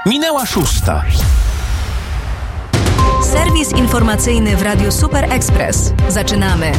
Minęła 6. Serwis informacyjny w Radiu Super Express. Zaczynamy.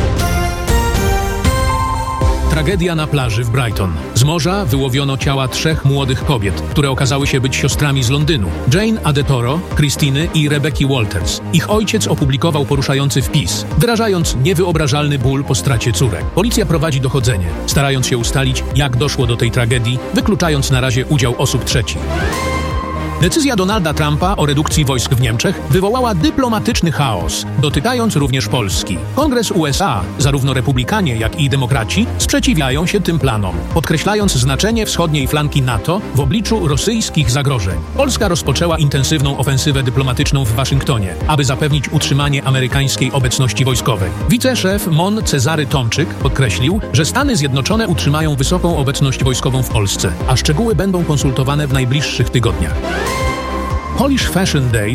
Tragedia na plaży w Brighton. Z morza wyłowiono ciała 3 młodych kobiet, które okazały się być siostrami z Londynu. Jane Adetoro, Christiny i Rebecki Walters. Ich ojciec opublikował poruszający wpis, wyrażając niewyobrażalny ból po stracie córek. Policja prowadzi dochodzenie, starając się ustalić, jak doszło do tej tragedii, wykluczając na razie udział osób trzecich. Decyzja Donalda Trumpa o redukcji wojsk w Niemczech wywołała dyplomatyczny chaos, dotykając również Polski. Kongres USA, zarówno republikanie, jak i demokraci, sprzeciwiają się tym planom, podkreślając znaczenie wschodniej flanki NATO w obliczu rosyjskich zagrożeń. Polska rozpoczęła intensywną ofensywę dyplomatyczną w Waszyngtonie, aby zapewnić utrzymanie amerykańskiej obecności wojskowej. Wiceszef MON Cezary Tomczyk podkreślił, że Stany Zjednoczone utrzymają wysoką obecność wojskową w Polsce, a szczegóły będą konsultowane w najbliższych tygodniach. Polish Fashion Day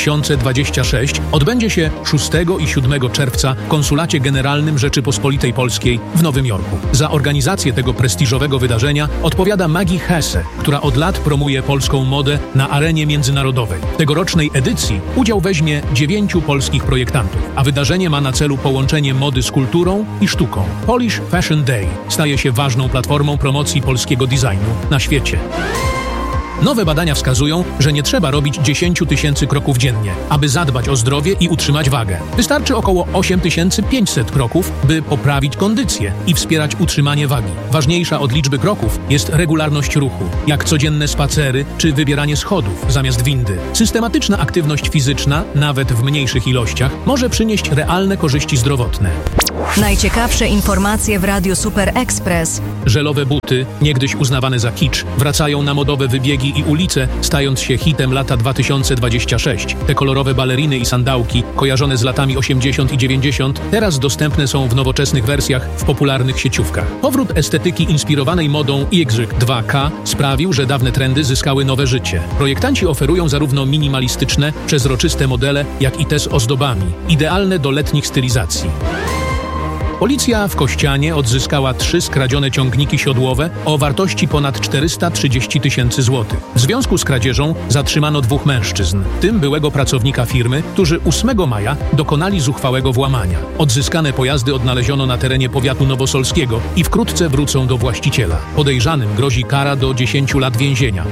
2026 odbędzie się 6 i 7 czerwca w Konsulacie Generalnym Rzeczypospolitej Polskiej w Nowym Jorku. Za organizację tego prestiżowego wydarzenia odpowiada Maggie Hesse, która od lat promuje polską modę na arenie międzynarodowej. W tegorocznej edycji udział weźmie 9 polskich projektantów, a wydarzenie ma na celu połączenie mody z kulturą i sztuką. Polish Fashion Day staje się ważną platformą promocji polskiego designu na świecie. Nowe badania wskazują, że nie trzeba robić 10 000 kroków dziennie, aby zadbać o zdrowie i utrzymać wagę. Wystarczy około 8500 kroków, by poprawić kondycję i wspierać utrzymanie wagi. Ważniejsza od liczby kroków jest regularność ruchu, jak codzienne spacery czy wybieranie schodów zamiast windy. Systematyczna aktywność fizyczna, nawet w mniejszych ilościach, może przynieść realne korzyści zdrowotne. Najciekawsze informacje w Radiu Super Express. Żelowe buty, niegdyś uznawane za kicz, wracają na modowe wybiegi i ulice, stając się hitem lata 2026. Te kolorowe baleriny i sandałki, kojarzone z latami 80 i 90, teraz dostępne są w nowoczesnych wersjach w popularnych sieciówkach. Powrót estetyki inspirowanej modą Y2K sprawił, że dawne trendy zyskały nowe życie. Projektanci oferują zarówno minimalistyczne, przezroczyste modele, jak i te z ozdobami, idealne do letnich stylizacji. Policja w Kościanie odzyskała 3 skradzione ciągniki siodłowe o wartości ponad 430 000 złotych. W związku z kradzieżą zatrzymano 2 mężczyzn, w tym byłego pracownika firmy, którzy 8 maja dokonali zuchwałego włamania. Odzyskane pojazdy odnaleziono na terenie powiatu nowosolskiego i wkrótce wrócą do właściciela. Podejrzanym grozi kara do 10 lat więzienia.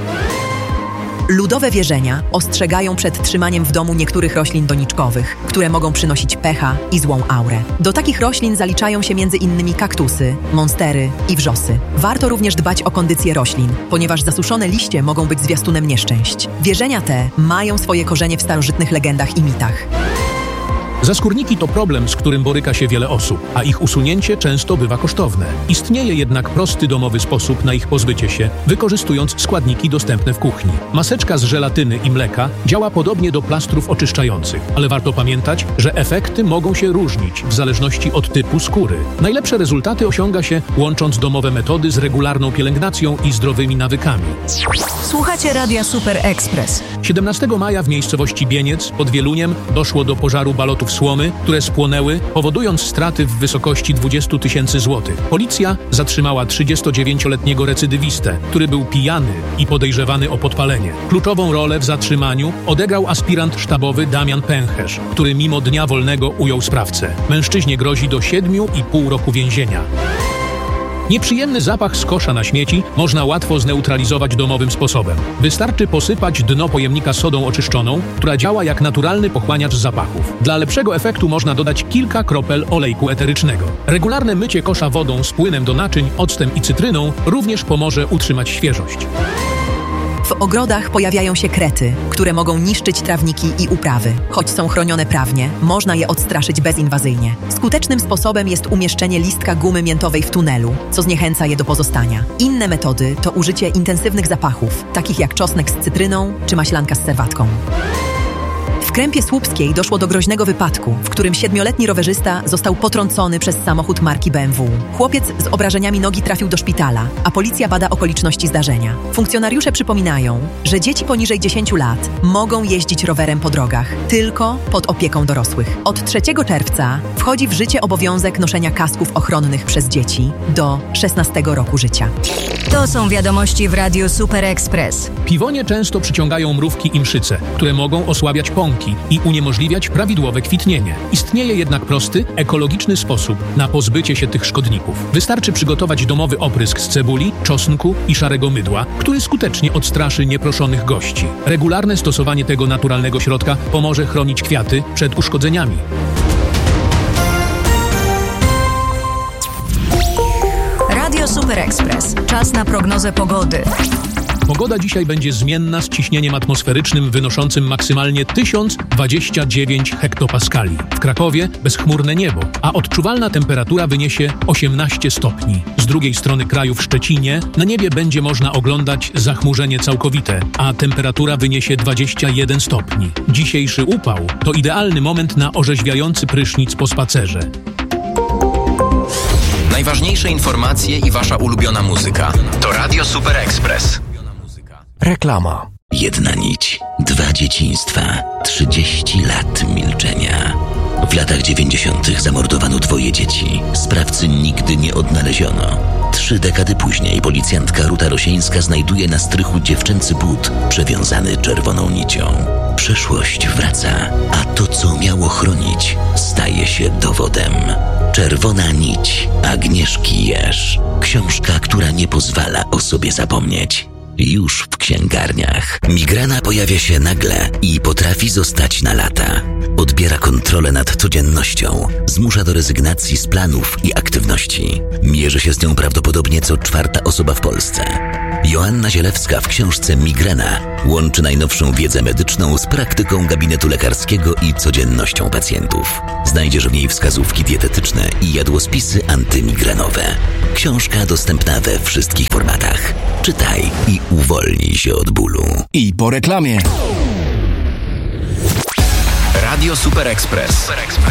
Ludowe wierzenia ostrzegają przed trzymaniem w domu niektórych roślin doniczkowych, które mogą przynosić pecha i złą aurę. Do takich roślin zaliczają się m.in. kaktusy, monstery i wrzosy. Warto również dbać o kondycję roślin, ponieważ zasuszone liście mogą być zwiastunem nieszczęść. Wierzenia te mają swoje korzenie w starożytnych legendach i mitach. Zaskórniki to problem, z którym boryka się wiele osób, a ich usunięcie często bywa kosztowne. Istnieje jednak prosty domowy sposób na ich pozbycie się, wykorzystując składniki dostępne w kuchni. Maseczka z żelatyny i mleka działa podobnie do plastrów oczyszczających, ale warto pamiętać, że efekty mogą się różnić w zależności od typu skóry. Najlepsze rezultaty osiąga się łącząc domowe metody z regularną pielęgnacją i zdrowymi nawykami. Słuchacie Radia Super Express. 17 maja w miejscowości Bieniec pod Wieluniem doszło do pożaru balotów słomy, które spłonęły, powodując straty w wysokości 20 000 złotych. Policja zatrzymała 39-letniego recydywistę, który był pijany i podejrzewany o podpalenie. Kluczową rolę w zatrzymaniu odegrał aspirant sztabowy Damian Pęcherz, który mimo dnia wolnego ujął sprawcę. Mężczyźnie grozi do 7,5 roku więzienia. Nieprzyjemny zapach z kosza na śmieci można łatwo zneutralizować domowym sposobem. Wystarczy posypać dno pojemnika sodą oczyszczoną, która działa jak naturalny pochłaniacz zapachów. Dla lepszego efektu można dodać kilka kropel olejku eterycznego. Regularne mycie kosza wodą z płynem do naczyń, octem i cytryną również pomoże utrzymać świeżość. W ogrodach pojawiają się krety, które mogą niszczyć trawniki i uprawy. Choć są chronione prawnie, można je odstraszyć bezinwazyjnie. Skutecznym sposobem jest umieszczenie listka gumy miętowej w tunelu, co zniechęca je do pozostania. Inne metody to użycie intensywnych zapachów, takich jak czosnek z cytryną czy maślanka z serwatką. W Krępie Słupskiej doszło do groźnego wypadku, w którym 7-letni rowerzysta został potrącony przez samochód marki BMW. Chłopiec z obrażeniami nogi trafił do szpitala, a policja bada okoliczności zdarzenia. Funkcjonariusze przypominają, że dzieci poniżej 10 lat mogą jeździć rowerem po drogach tylko pod opieką dorosłych. Od 3 czerwca wchodzi w życie obowiązek noszenia kasków ochronnych przez dzieci do 16 roku życia. To są wiadomości w Radiu Super Express. Piwonie często przyciągają mrówki i mszyce, które mogą osłabiać pąki i uniemożliwiać prawidłowe kwitnienie. Istnieje jednak prosty, ekologiczny sposób na pozbycie się tych szkodników. Wystarczy przygotować domowy oprysk z cebuli, czosnku i szarego mydła, który skutecznie odstraszy nieproszonych gości. Regularne stosowanie tego naturalnego środka pomoże chronić kwiaty przed uszkodzeniami. Radio Super Express. Czas na prognozę pogody. Pogoda dzisiaj będzie zmienna z ciśnieniem atmosferycznym wynoszącym maksymalnie 1029 hektopaskali. W Krakowie bezchmurne niebo, a odczuwalna temperatura wyniesie 18 stopni. Z drugiej strony kraju w Szczecinie na niebie będzie można oglądać zachmurzenie całkowite, a temperatura wyniesie 21 stopni. Dzisiejszy upał to idealny moment na orzeźwiający prysznic po spacerze. Najważniejsze informacje i wasza ulubiona muzyka. To Radio Super Express. Reklama. Jedna nić, 2 dzieciństwa, 30 lat milczenia. W latach 90. zamordowano 2 dzieci. Sprawcy nigdy nie odnaleziono. 3 dekady później policjantka Ruta Rosieńska znajduje na strychu dziewczęcy but przewiązany czerwoną nicią. Przeszłość wraca, a to, co miało chronić, staje się dowodem. Czerwona nić Agnieszki Jerz. Książka, która nie pozwala o sobie zapomnieć. Już w księgarniach. Migrena pojawia się nagle i potrafi zostać na lata. Odbiera kontrolę nad codziennością, zmusza do rezygnacji z planów i aktywności. Mierzy się z nią prawdopodobnie co 4. osoba w Polsce. Joanna Zielewska w książce Migrena łączy najnowszą wiedzę medyczną z praktyką gabinetu lekarskiego i codziennością pacjentów. Znajdziesz w niej wskazówki dietetyczne i jadłospisy antymigrenowe. Książka dostępna we wszystkich formatach. Czytaj i uwolnij się od bólu. I po reklamie. Radio Super Express.